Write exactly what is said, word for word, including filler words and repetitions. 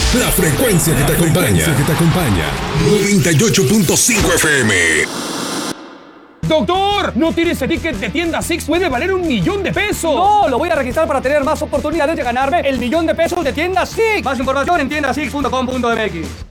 La frecuencia que te acompaña. Que te acompaña. noventa y ocho punto cinco F M. ¡Doctor! ¡No tires ese ticket de Tienda Six! ¡Puede valer un millón de pesos! ¡No! Lo voy a registrar para tener más oportunidades de ganarme el millón de pesos de Tienda Six. Más información en tienda six punto com punto m x.